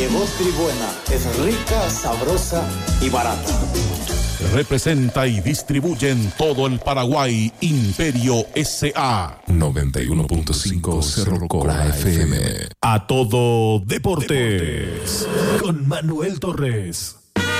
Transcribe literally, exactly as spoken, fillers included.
Llegó Tribuena, es rica, sabrosa y barata. Representa y distribuye en todo el Paraguay Imperio S A noventa y uno punto cinco Cerro Cora F M. A todo deportes con Manuel Torres.